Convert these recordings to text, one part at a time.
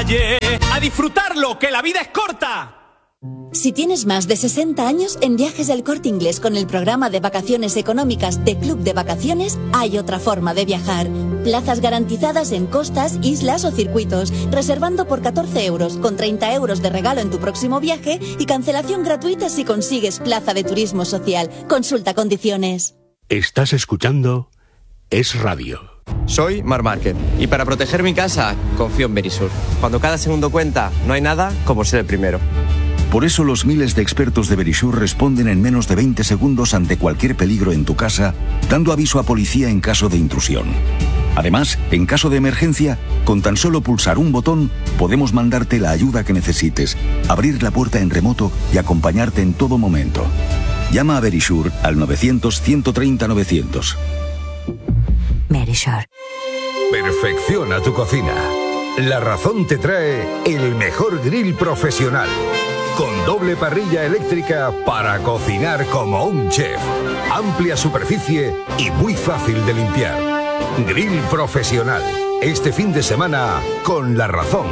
detalle. ¡A disfrutarlo, que la vida es corta! Si tienes más de 60 años, en Viajes del Corte Inglés con el programa de vacaciones económicas de Club de Vacaciones hay otra forma de viajar. Plazas garantizadas en costas, islas o circuitos, reservando por 14 euros, con 30 euros de regalo en tu próximo viaje y cancelación gratuita si consigues plaza de turismo social. Consulta condiciones. Estás escuchando Es Radio. Soy Marc Márquez y para proteger mi casa confío en Verisur. Cuando cada segundo cuenta, no hay nada como ser el primero. Por eso los miles de expertos de Verisur responden en menos de 20 segundos ante cualquier peligro en tu casa, dando aviso a policía en caso de intrusión. Además, en caso de emergencia, con tan solo pulsar un botón, podemos mandarte la ayuda que necesites, abrir la puerta en remoto y acompañarte en todo momento. Llama a Verisur al 900-130-900. Verisur. Perfecciona tu cocina. La Razón te trae el mejor grill profesional, con doble parrilla eléctrica para cocinar como un chef. Amplia superficie y muy fácil de limpiar. Grill profesional. Este fin de semana con La Razón.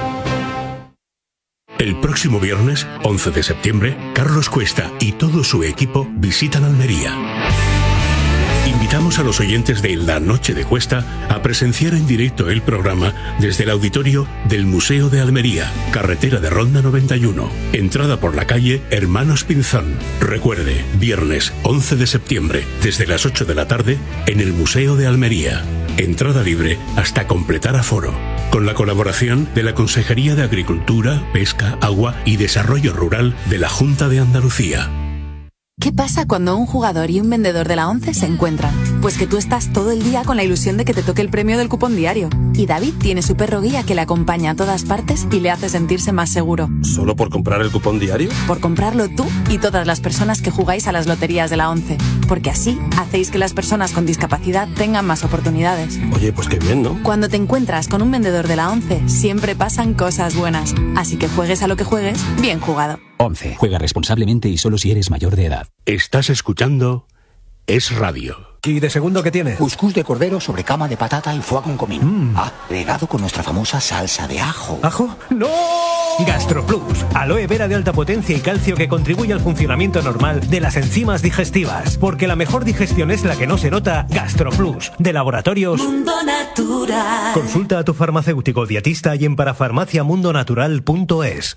El próximo viernes, 11 de septiembre, Carlos Cuesta y todo su equipo visitan Almería. Invitamos a los oyentes de La Noche de Cuesta a presenciar en directo el programa desde el auditorio del Museo de Almería, carretera de Ronda 91, entrada por la calle Hermanos Pinzón. Recuerde, viernes 11 de septiembre, desde las 8 de la tarde, en el Museo de Almería. Entrada libre hasta completar aforo. Con la colaboración de la Consejería de Agricultura, Pesca, Agua y Desarrollo Rural de la Junta de Andalucía. ¿Qué pasa cuando un jugador y un vendedor de la ONCE se encuentran? Pues que tú estás todo el día con la ilusión de que te toque el premio del cupón diario. Y David tiene su perro guía que le acompaña a todas partes y le hace sentirse más seguro. ¿Solo por comprar el cupón diario? Por comprarlo tú y todas las personas que jugáis a las loterías de la ONCE. Porque así hacéis que las personas con discapacidad tengan más oportunidades. Oye, pues qué bien, ¿no? Cuando te encuentras con un vendedor de la ONCE, siempre pasan cosas buenas. Así que juegues a lo que juegues, bien jugado. 11. Juega responsablemente y solo si eres mayor de edad. Estás escuchando Es Radio. ¿Y de segundo qué tiene? Cuscús de cordero sobre cama de patata y foie con comino. Regado con nuestra famosa salsa de ajo. ¿Ajo? ¡No! GastroPlus, aloe vera de alta potencia y calcio que contribuye al funcionamiento normal de las enzimas digestivas. Porque la mejor digestión es la que no se nota. GastroPlus, de Laboratorios Mundo Natural. Consulta a tu farmacéutico dietista y en parafarmaciamundonatural.es.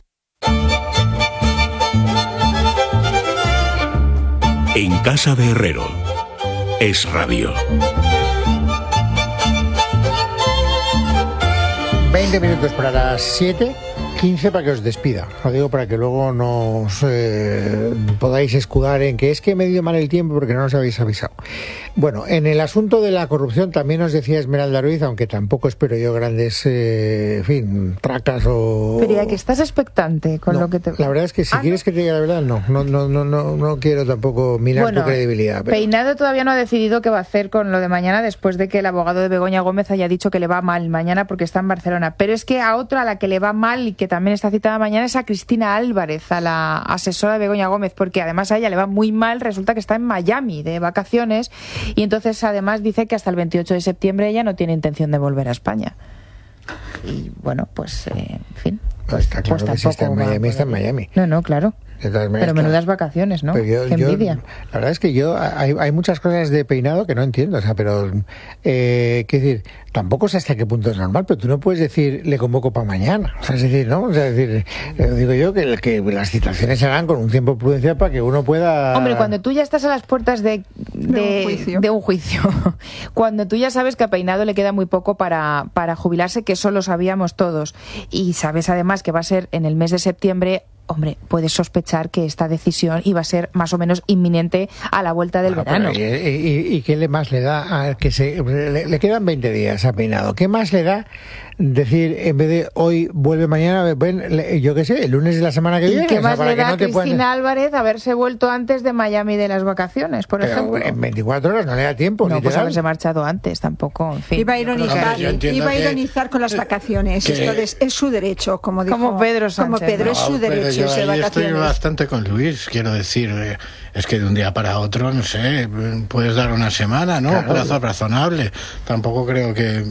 En casa de Herrero. Es Radio. 20 minutos para las 7, 15 para que os despida. Lo digo para que luego no os podáis escudar en que es que me dio mal el tiempo porque no nos habéis avisado. Bueno, en el asunto de la corrupción también os decía Esmeralda Ruiz, aunque tampoco espero yo grandes, tracas o... Pero ya que estás expectante con lo que te... La verdad es que si quieres que te diga la verdad, no quiero tampoco minar tu credibilidad. Pero... Peinado todavía no ha decidido qué va a hacer con lo de mañana después de que el abogado de Begoña Gómez haya dicho que le va mal mañana porque está en Barcelona. Pero es que a otra a la que le va mal y que también está citada mañana es a Cristina Álvarez, a la asesora de Begoña Gómez, porque además a ella le va muy mal, resulta que está en Miami de vacaciones. Y entonces además dice que hasta el 28 de septiembre ella no tiene intención de volver a España. Y bueno, pues en fin. Pues está claro que si está en Miami, está en Miami. No, claro. Pero menudas vacaciones, ¿no? Qué envidia. La verdad es que hay muchas cosas de peinado que no entiendo, o sea, pero quiero decir, tampoco sé hasta qué punto es normal, pero tú no puedes decir le convoco para mañana, o sea, es decir, ¿no? O sea, es decir, digo yo que las citaciones se hagan con un tiempo prudencial para que uno pueda... Hombre, cuando tú ya estás a las puertas de un juicio, cuando tú ya sabes que a Peinado le queda muy poco para jubilarse, que eso lo sabíamos todos, y sabes además que va a ser en el mes de septiembre, hombre, puedes sospechar que esta decisión iba a ser más o menos inminente a la vuelta del verano. ¿Y qué más le da a que le quedan 20 días a Peinado? ¿Qué más le da decir, en vez de hoy vuelve mañana, yo qué sé, el lunes de la semana que viene? ¿Y qué más le da a Cristina Álvarez haberse vuelto antes de Miami de las vacaciones, por ejemplo? En 24 horas no le da tiempo. No, pues haberse marchado antes tampoco, en fin. Iba a ironizar con las vacaciones. Esto es su derecho, como Pedro Sánchez. Como Pedro es su derecho. Yo ahí estoy bastante con Luis, quiero decir, es que de un día para otro, no sé, puedes dar una semana, ¿no? Claro. Un plazo razonable. Tampoco creo que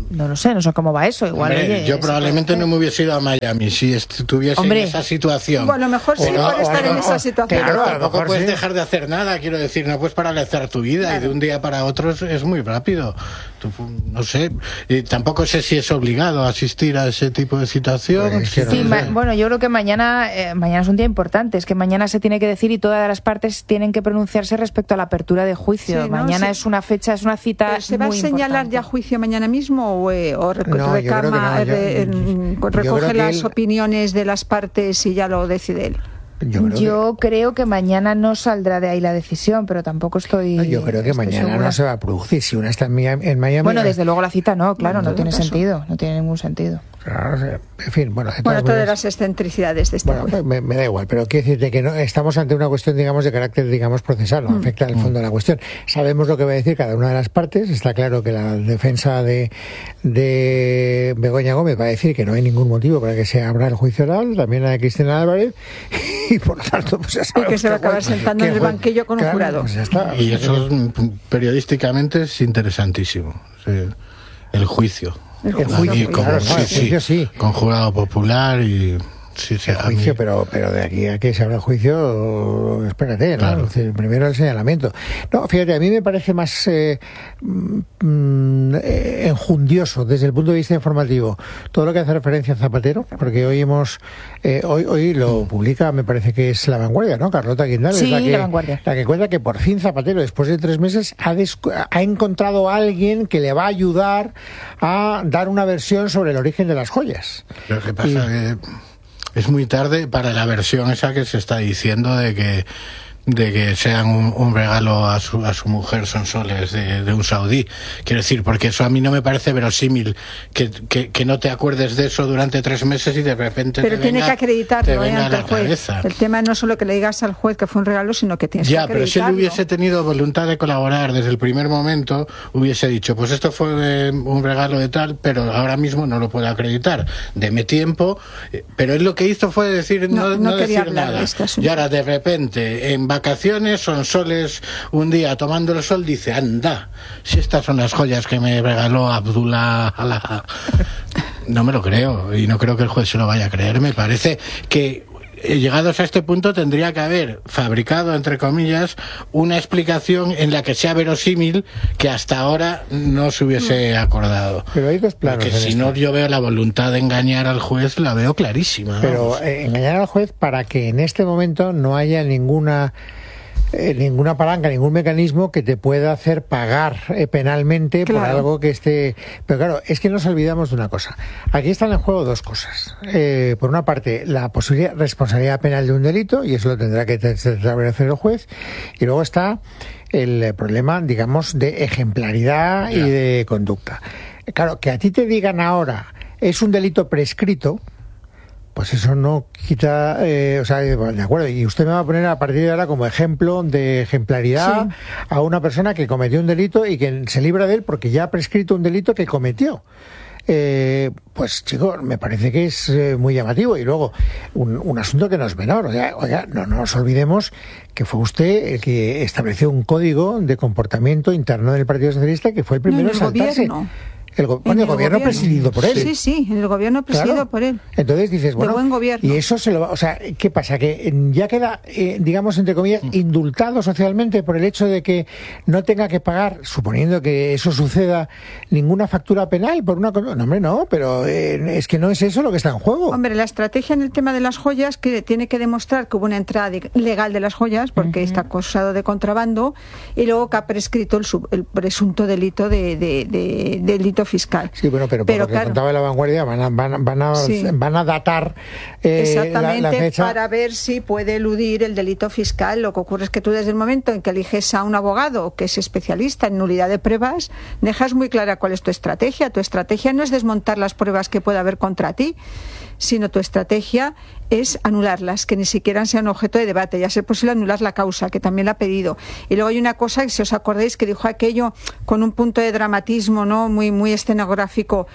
No lo sé, no sé cómo va eso. Igual. Hombre, oye, yo probablemente no me hubiese ido a Miami si estuviese en esa situación. Bueno, a lo mejor sí puede estar en esa situación. Pero tampoco puedes dejar de hacer nada, quiero decir, no puedes paralizar tu vida y de un día para otro es muy rápido. No sé, y tampoco sé si es obligado a asistir a ese tipo de situación. Bueno, yo creo que mañana es un día importante, es que mañana se tiene que decir y todas las partes tienen que pronunciarse respecto a la apertura de juicio. Mañana es una fecha, es una cita. ¿Pero se va a señalar ya juicio mañana mismo o recoge las opiniones de las partes y ya lo decide él? Yo creo que mañana no saldrá de ahí la decisión, pero tampoco estoy. Yo creo que mañana segura. No se va a producir. Si una está en Miami. Bueno, desde luego la cita no, claro, no tiene sentido, no tiene ningún sentido. Claro, o sea, en fin, todas las excentricidades de este juez. Me da igual, pero quiero decirte que no estamos ante una cuestión, digamos, de carácter, digamos, procesal, no afecta al fondo de la cuestión. Sabemos lo que va a decir cada una de las partes. Está claro que la defensa de Begoña Gómez va a decir que no hay ningún motivo para que se abra el juicio oral, también la de Cristina Álvarez, y por lo tanto, pues ya sabemos que se va a acabar sentando en el banquillo con un jurado. Pues ya está. Y eso periodísticamente es interesantísimo. El juicio. El juicio, sí. Con jurado popular y... Sí, el juicio, pero de aquí a que se abra el juicio, espérate, ¿no? Claro. Primero el señalamiento. No, fíjate, a mí me parece más enjundioso desde el punto de vista informativo todo lo que hace referencia a Zapatero, porque hoy hoy lo publica, me parece que es La Vanguardia, ¿no? Carlota Guindal, sí, es La Vanguardia, la que cuenta que por fin Zapatero, después de 3 meses, ha encontrado a alguien que le va a ayudar a dar una versión sobre el origen de las joyas. Lo que pasa que es muy tarde para la versión esa que se está diciendo de que sean un regalo a su mujer Sonsoles de un saudí. Quiero decir, porque eso a mí no me parece verosímil que no te acuerdes de eso durante 3 meses y de repente pero tiene que acreditarlo ante el juez. Cabeza. El tema no es solo que le digas al juez que fue un regalo, sino que tienes que acreditarlo. Pero si él hubiese tenido voluntad de colaborar desde el primer momento, hubiese dicho, pues esto fue un regalo de tal, pero ahora mismo no lo puedo acreditar, deme tiempo. Pero él lo que hizo fue decir no decir nada. Y ahora de repente en vacaciones, Sonsoles un día tomando el sol dice, anda, si estas son las joyas que me regaló Abdullah Alá. No me lo creo, y no creo que el juez se lo vaya a creer. Me parece que llegados a este punto tendría que haber fabricado, entre comillas, una explicación en la que sea verosímil que hasta ahora no se hubiese acordado. Pero hay dos planos. Porque si no, yo veo la voluntad de engañar al juez, la veo clarísima. Pero engañar al juez para que en este momento no haya ninguna palanca, ningún mecanismo que te pueda hacer pagar penalmente por algo que esté... Pero claro, es que nos olvidamos de una cosa. Aquí están en juego 2 cosas. Por una parte, la posible responsabilidad penal de un delito, y eso lo tendrá que establecer el juez, y luego está el problema, digamos, de ejemplaridad y de conducta. Claro, que a ti te digan ahora es un delito prescrito, pues eso no quita, de acuerdo, y usted me va a poner a partir de ahora como ejemplo de ejemplaridad a una persona que cometió un delito y que se libra de él porque ya ha prescrito un delito que cometió. Pues chico, me parece que es muy llamativo. Y luego un asunto que no es menor, no nos olvidemos que fue usted el que estableció un código de comportamiento interno del Partido Socialista, que fue el primero en saltarse. El gobierno presidido por él. Sí, en el gobierno presidido por él. Entonces dices, bueno, de buen gobierno. Y eso se lo va, o sea, ¿qué pasa? Que ya queda, digamos, entre comillas, indultado socialmente por el hecho de que no tenga que pagar, suponiendo que eso suceda, ninguna factura penal por una... No, hombre, no, pero es que no es eso lo que está en juego. Hombre, la estrategia en el tema de las joyas, que tiene que demostrar que hubo una entrada legal de las joyas, porque está acusado de contrabando, y luego que ha prescrito el presunto delito de delito fiscal. Sí, bueno, pero por lo que contaba La Vanguardia van a datar exactamente la fecha para ver si puede eludir el delito fiscal. Lo que ocurre es que tú, desde el momento en que eliges a un abogado que es especialista en nulidad de pruebas, dejas muy clara cuál es tu estrategia. Tu estrategia no es desmontar las pruebas que pueda haber contra ti, sino tu estrategia es anularlas, que ni siquiera sean objeto de debate, ya sea posible anular la causa, que también la ha pedido. Y luego hay una cosa, que si os acordáis, que dijo aquello con un punto de dramatismo, ¿no?, muy escenográfico,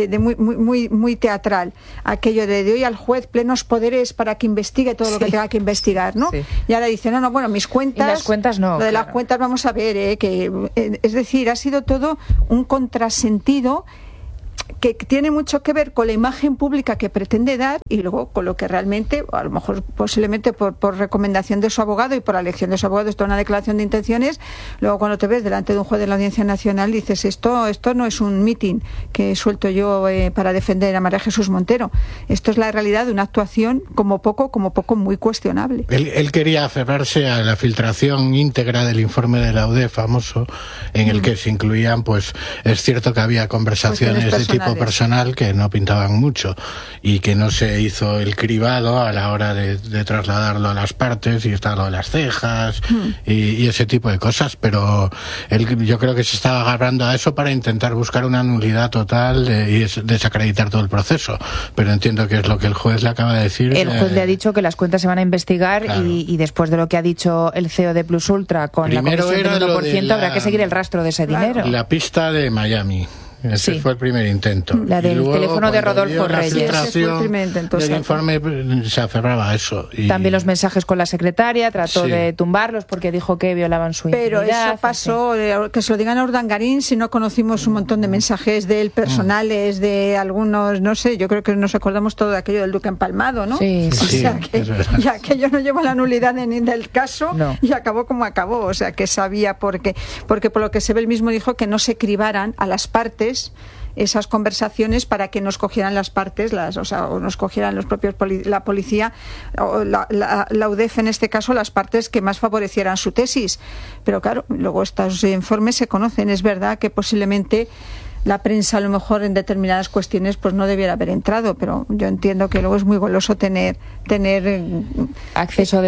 muy teatral, aquello de hoy al juez plenos poderes para que investigue todo lo que tenga que investigar, ¿no? Sí. Y ahora dice, bueno, mis cuentas... Y las cuentas no. Lo de las cuentas vamos a ver, es decir, ha sido todo un contrasentido que tiene mucho que ver con la imagen pública que pretende dar y luego con lo que realmente, a lo mejor posiblemente por recomendación de su abogado y por la elección de su abogado, esto es una declaración de intenciones, luego cuando te ves delante de un juez de la Audiencia Nacional dices, esto no es un mitin que suelto yo para defender a María Jesús Montero, esto es la realidad de una actuación como poco muy cuestionable. Él quería aferrarse a la filtración íntegra del informe de la UDE famoso, en el que se incluían, pues es cierto que había conversaciones de tipo personal que no pintaban mucho y que no se hizo el cribado a la hora de trasladarlo a las partes, y está lo de las cejas y ese tipo de cosas, pero él, yo creo que se estaba agarrando a eso para intentar buscar una nulidad total y desacreditar todo el proceso, pero entiendo que es lo que el juez le acaba de decir. El juez le ha dicho que las cuentas se van a investigar, claro. y después de lo que ha dicho el CEO de Plus Ultra con primero la comisión del 1%, habrá que seguir el rastro de ese dinero. La pista de Miami. Ese fue el primer intento. La del luego, teléfono de Rodolfo Reyes. Ese fue el primer intento. El informe se aferraba a eso. Y... También los mensajes con la secretaria, trató de tumbarlos porque dijo que violaban su intimidad. Pero eso pasó, que se lo digan a Urdangarín si no conocimos un montón de mensajes de él personales, de algunos, no sé, yo creo que nos acordamos todo de aquello del Duque empalmado, ¿no? Sí. O sea, ya que yo no llevo la nulidad del caso y acabó como acabó, o sea, que sabía porque por lo que se ve él mismo dijo que no se cribaran a las partes esas conversaciones para que nos cogieran las partes, o nos cogieran los propios la policía o la UDEF en este caso, las partes que más favorecieran su tesis. Pero claro, luego estos informes se conocen. Es verdad que posiblemente la prensa a lo mejor en determinadas cuestiones pues no debiera haber entrado, pero yo entiendo que luego es muy goloso tener acceso a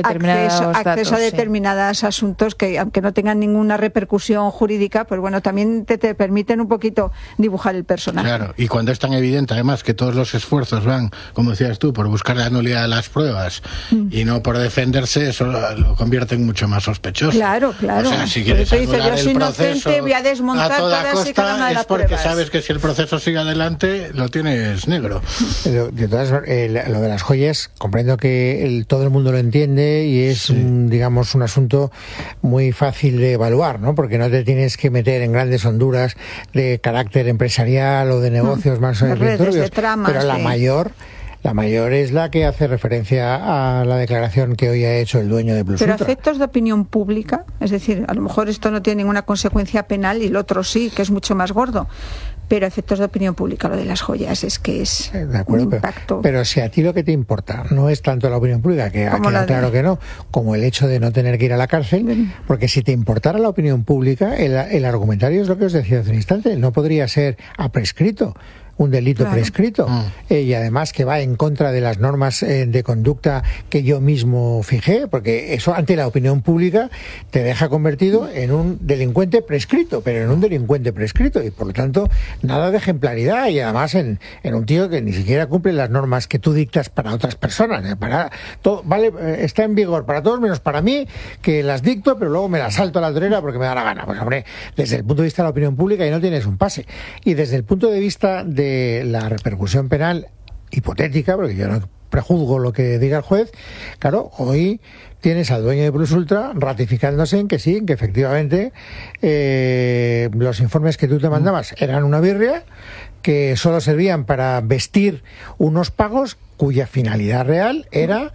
determinados asuntos que aunque no tengan ninguna repercusión jurídica, pues bueno, también te permiten un poquito dibujar el personaje. Claro, y cuando es tan evidente además que todos los esfuerzos van, como decías tú, por buscar la nulidad de las pruebas y no por defenderse, eso lo convierte en mucho más sospechoso. Claro. O sea, si quieres anular el proceso voy a desmontar a toda todas costa, y cada una de las pruebas. Sabes que si el proceso sigue adelante lo tienes negro. De todas, lo de las joyas, comprendo que todo el mundo lo entiende y es digamos un asunto muy fácil de evaluar, ¿no? Porque no te tienes que meter en grandes honduras de carácter empresarial o de negocios más turbios, pero la mayor es la que hace referencia a la declaración que hoy ha hecho el dueño de Plus Ultra. Pero efectos de opinión pública, es decir, a lo mejor esto no tiene ninguna consecuencia penal y el otro sí, que es mucho más gordo. Pero efectos de opinión pública, lo de las joyas, es que es de acuerdo, un impacto. Pero si a ti lo que te importa no es tanto la opinión pública, que claro que no, como el hecho de no tener que ir a la cárcel, porque si te importara la opinión pública, el argumentario es lo que os decía hace un instante, no podría ser prescrito. Un delito prescrito y además que va en contra de las normas de conducta que yo mismo fijé, porque eso ante la opinión pública te deja convertido en un delincuente prescrito, pero en un delincuente prescrito y por lo tanto nada de ejemplaridad y además en un tío que ni siquiera cumple las normas que tú dictas para otras personas, para todo, vale, está en vigor para todos menos para mí, que las dicto pero luego me las salto a la torera porque me da la gana. Pues hombre, desde el punto de vista de la opinión pública y no tienes un pase, y desde el punto de vista de la repercusión penal hipotética, porque yo no prejuzgo lo que diga el juez, claro, hoy tienes al dueño de Plus Ultra ratificándose en que sí, que efectivamente los informes que tú te mandabas eran una birria, que solo servían para vestir unos pagos cuya finalidad real era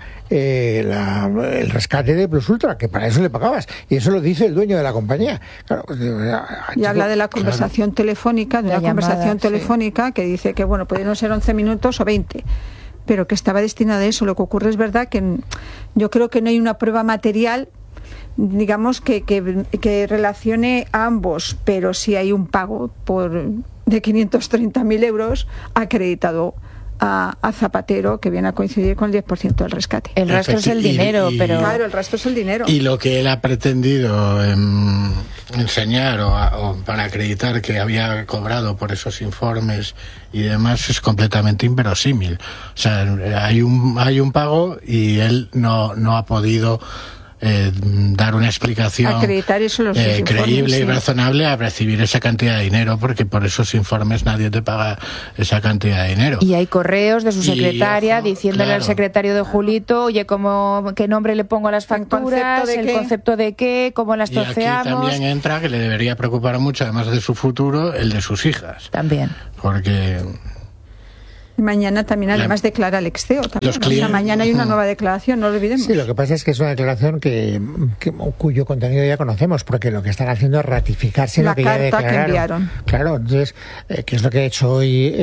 el rescate de Plus Ultra, que para eso le pagabas. Y eso lo dice el dueño de la compañía. Claro, y habla de la conversación telefónica, de una conversación telefónica que dice que, bueno, pudieron ser 11 minutos o 20, pero que estaba destinada a eso. Lo que ocurre es verdad que yo creo que no hay una prueba material, digamos, que relacione a ambos, pero sí hay un pago de 530.000 euros acreditado a Zapatero, que viene a coincidir con el 10% del rescate. El resto es el dinero, pero... Claro, el resto es el dinero. Y lo que él ha pretendido enseñar o para acreditar que había cobrado por esos informes y demás es completamente inverosímil. O sea, hay un pago y él no ha podido dar una explicación creíble y razonable a recibir esa cantidad de dinero, porque por esos informes nadie te paga esa cantidad de dinero. Y hay correos de su secretaria diciéndole al secretario de Julito, oye, ¿qué nombre le pongo a las facturas? ¿El concepto de qué? ¿Cómo las troceamos? Y aquí también entra que le debería preocupar mucho, además de su futuro, el de sus hijas. También. Porque... Mañana también además declara el Exteo. Mañana hay una nueva declaración, no lo olvidemos. Sí, lo que pasa es que es una declaración cuyo contenido ya conocemos, porque lo que están haciendo es ratificarse lo que ya declararon. Que enviaron. Claro, entonces, ¿qué es lo que ha hecho hoy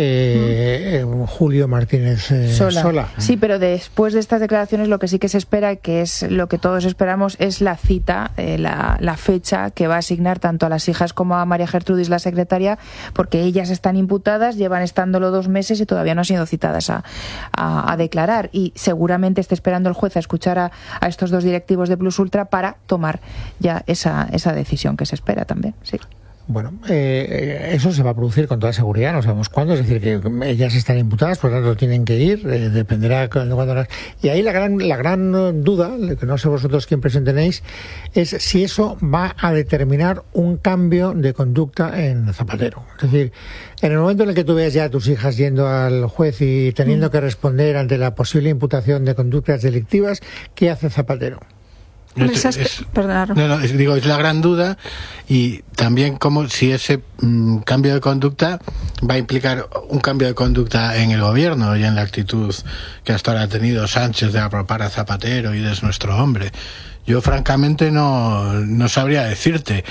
Julio Martínez Sola? Sí, pero después de estas declaraciones lo que sí que se espera, que es lo que todos esperamos, es la cita, la fecha que va a asignar tanto a las hijas como a María Gertrudis, la secretaria, porque ellas están imputadas, llevan estándolo 2 meses y todavía no han sido citadas a declarar, y seguramente esté esperando el juez a escuchar a estos 2 directivos de Plus Ultra para tomar ya esa decisión que se espera también. Sí. Bueno, eso se va a producir con toda seguridad, no sabemos cuándo, es decir, que ellas están imputadas, por lo tanto tienen que ir, dependerá de cuándo las... Y ahí la gran duda, que no sé vosotros quién tenéis, es si eso va a determinar un cambio de conducta en Zapatero. Es decir, en el momento en el que tú veas ya a tus hijas yendo al juez y teniendo que responder ante la posible imputación de conductas delictivas, ¿qué hace Zapatero? Es la gran duda, y también como si ese cambio de conducta va a implicar un cambio de conducta en el gobierno y en la actitud que hasta ahora ha tenido Sánchez de apropar a Zapatero y de es nuestro hombre. Yo francamente no sabría decirte,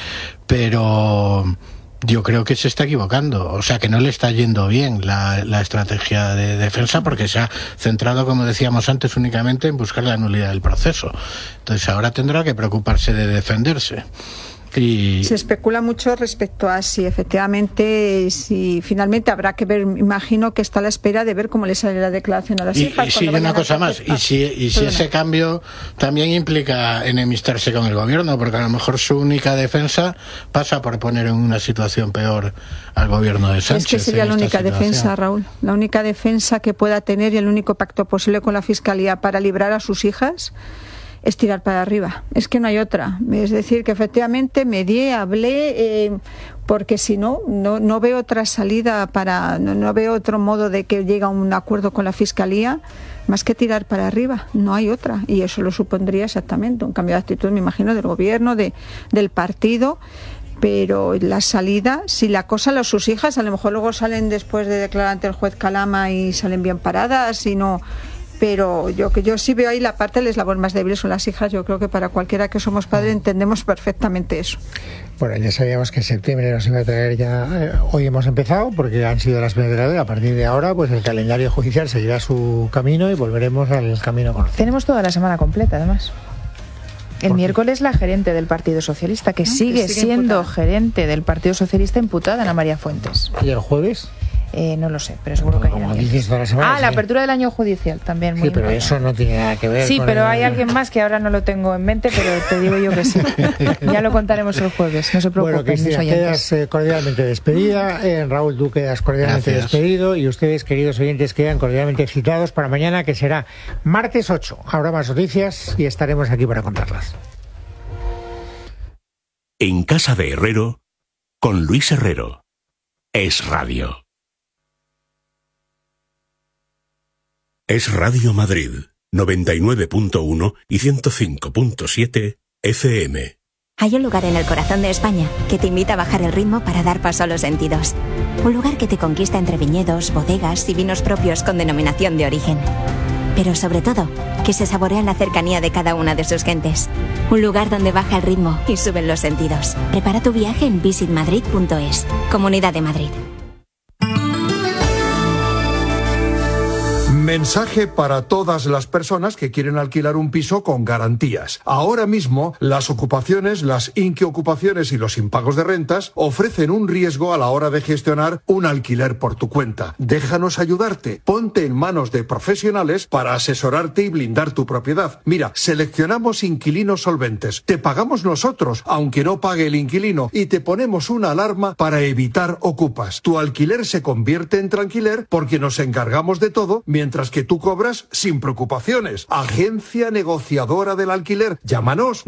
pero yo creo que se está equivocando, o sea que no le está yendo bien la estrategia de defensa, porque se ha centrado, como decíamos antes, únicamente en buscar la nulidad del proceso. Entonces ahora tendrá que preocuparse de defenderse. Y... Se especula mucho respecto a si efectivamente, si finalmente habrá que ver, imagino que está a la espera de ver cómo le sale la declaración a las hijas. Y sí, una cosa más, y si ese cambio también implica enemistarse con el gobierno, porque a lo mejor su única defensa pasa por poner en una situación peor al gobierno de Sánchez. Es que sería la única defensa, Raúl, la única defensa que pueda tener y el único pacto posible con la Fiscalía para librar a sus hijas es tirar para arriba, es que no hay otra. Es decir, que efectivamente medié, hablé, porque si no veo otra salida no veo otro modo de que llegue a un acuerdo con la Fiscalía más que tirar para arriba, no hay otra, y eso lo supondría exactamente un cambio de actitud, me imagino, del gobierno, del partido. Pero la salida, si la cosa sus hijas a lo mejor luego salen después de declarar ante el juez Calama y salen bien paradas y no... Pero yo sí veo ahí la parte del eslabón más débil son las hijas. Yo creo que para cualquiera que somos padres entendemos perfectamente eso. Bueno, ya sabíamos que en septiembre nos iba a traer ya... hoy hemos empezado porque han sido las primeras de la... A partir de ahora, pues el calendario judicial seguirá su camino y volveremos al camino conocido. Tenemos toda la semana completa, además. El miércoles la gerente del Partido Socialista, que sigue siendo imputada. Gerente del Partido Socialista imputada, Ana María Fuentes. ¿Y el jueves? No lo sé, pero seguro que hay. La apertura del año judicial también. Sí, pero eso no tiene nada que ver. Sí, pero hay alguien más que ahora no lo tengo en mente, pero te digo yo que sí. Ya lo contaremos el jueves, no se preocupen. Bueno, Cristina, quedas cordialmente despedida. Raúl, tú quedas cordialmente despedido. Y ustedes, queridos oyentes, quedan cordialmente citados para mañana, que será martes 8. Habrá más noticias y estaremos aquí para contarlas. En Casa de Herrero, con Luis Herrero. Es Radio. Es Radio Madrid, 99.1 y 105.7 FM. Hay un lugar en el corazón de España que te invita a bajar el ritmo para dar paso a los sentidos. Un lugar que te conquista entre viñedos, bodegas y vinos propios con denominación de origen. Pero sobre todo, que se saborea en la cercanía de cada una de sus gentes. Un lugar donde baja el ritmo y suben los sentidos. Prepara tu viaje en visitmadrid.es. Comunidad de Madrid. Mensaje para todas las personas que quieren alquilar un piso con garantías. Ahora mismo, las ocupaciones, las inquiocupaciones y los impagos de rentas ofrecen un riesgo a la hora de gestionar un alquiler por tu cuenta. Déjanos ayudarte. Ponte en manos de profesionales para asesorarte y blindar tu propiedad. Mira, seleccionamos inquilinos solventes. Te pagamos nosotros, aunque no pague el inquilino, y te ponemos una alarma para evitar ocupas. Tu alquiler se convierte en tranquiler porque nos encargamos de todo mientras mientras que tú cobras sin preocupaciones. Agencia Negociadora del Alquiler. Llámanos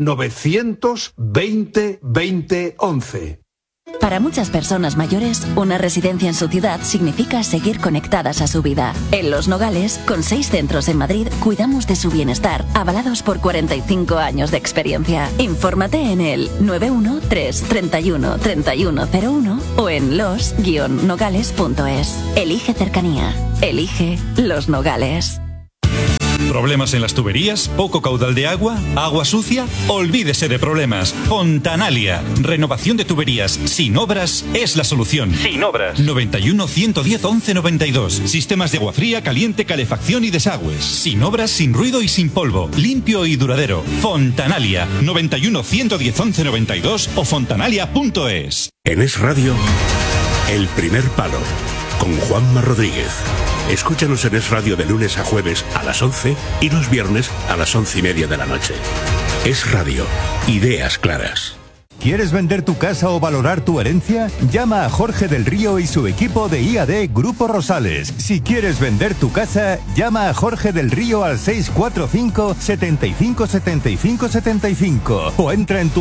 920 20 11. Para muchas personas mayores, una residencia en su ciudad significa seguir conectadas a su vida. En Los Nogales, con 6 centros en Madrid, cuidamos de su bienestar, avalados por 45 años de experiencia. Infórmate en el 913 31 3101 o en los-nogales.es. Elige cercanía. Elige Los Nogales. ¿Problemas en las tuberías? ¿Poco caudal de agua? ¿Agua sucia? Olvídese de problemas. Fontanalia. Renovación de tuberías sin obras es la solución. Sin obras. 91 110 11 92. Sistemas de agua fría, caliente, calefacción y desagües. Sin obras, sin ruido y sin polvo. Limpio y duradero. Fontanalia. 91 110 11 92 o fontanalia.es. En Es Radio, El Primer Palo, con Juanma Rodríguez. Escúchanos en Es Radio de lunes a jueves a las 11 y los viernes a las 11:30 de la noche. Es Radio, ideas claras. ¿Quieres vender tu casa o valorar tu herencia? Llama a Jorge del Río y su equipo de IAD Grupo Rosales. Si quieres vender tu casa, llama a Jorge del Río al 645 75 75 75 o entra en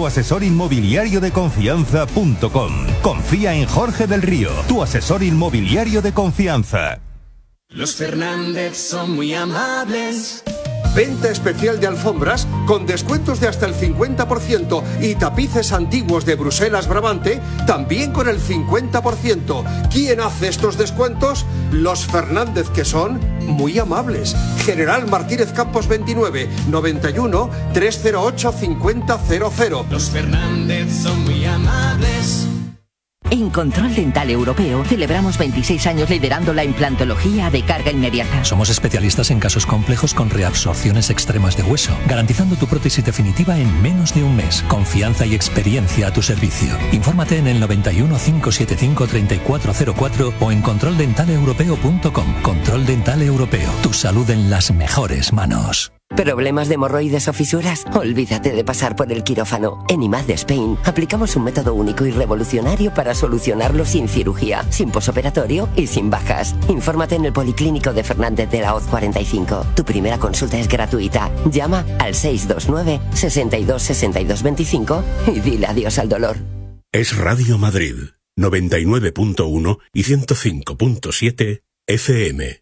tuasesorinmobiliariodeconfianza.com. Confía en Jorge del Río, tu asesor inmobiliario de confianza. Los Fernández son muy amables. Venta especial de alfombras con descuentos de hasta el 50% y tapices antiguos de Bruselas Brabante también con el 50%. ¿Quién hace estos descuentos? Los Fernández, que son muy amables. General Martínez Campos 29 91 308 5000. Los Fernández son muy amables. En Control Dental Europeo celebramos 26 años liderando la implantología de carga inmediata. Somos especialistas en casos complejos con reabsorciones extremas de hueso, garantizando tu prótesis definitiva en menos de un mes. Confianza y experiencia a tu servicio. Infórmate en el 91 575 3404 o en controldentaleuropeo.com. Control Dental Europeo. Tu salud en las mejores manos. ¿Problemas de hemorroides o fisuras? Olvídate de pasar por el quirófano. En IMAD de Spain aplicamos un método único y revolucionario para solucionarlo sin cirugía, sin posoperatorio y sin bajas. Infórmate en el Policlínico de Fernández de la Hoz 45. Tu primera consulta es gratuita. Llama al 629 62 62 25 y dile adiós al dolor. Es Radio Madrid, 99.1 y 105.7 FM.